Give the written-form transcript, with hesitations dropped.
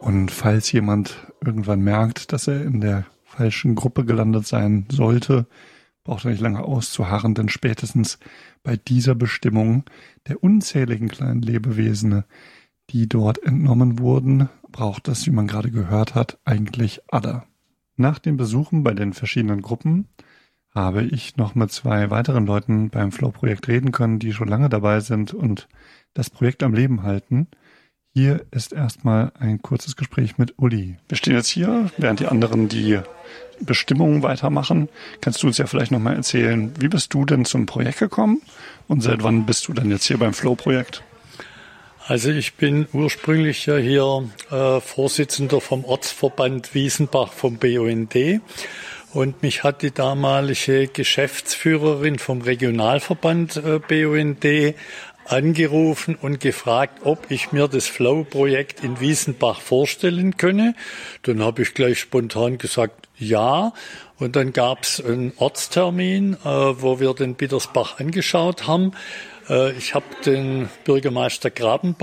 Und falls jemand irgendwann merkt, dass er in der falschen Gruppe gelandet sein sollte, braucht er nicht lange auszuharren, denn spätestens bei dieser Bestimmung der unzähligen kleinen Lebewesen, die dort entnommen wurden, braucht es, wie man gerade gehört hat, eigentlich alle. Nach den Besuchen bei den verschiedenen Gruppen habe ich noch mit 2 weiteren Leuten beim Flow-Projekt reden können, die schon lange dabei sind und das Projekt am Leben halten. Hier ist erstmal ein kurzes Gespräch mit Uli. Wir stehen jetzt hier, während die anderen die Bestimmungen weitermachen. Kannst du uns ja vielleicht nochmal erzählen, wie bist du denn zum Projekt gekommen und seit wann bist du denn jetzt hier beim Flow-Projekt? Also ich bin ursprünglich ja hier Vorsitzender vom Ortsverband Wiesenbach vom BUND und mich hat die damalige Geschäftsführerin vom Regionalverband BUND angerufen und gefragt, ob ich mir das Flow-Projekt in Wiesenbach vorstellen könne. Dann habe ich gleich spontan gesagt, ja. Und dann gab es einen Ortstermin, wo wir den Bittersbach angeschaut haben. Ich habe den Bürgermeister Grabenbauer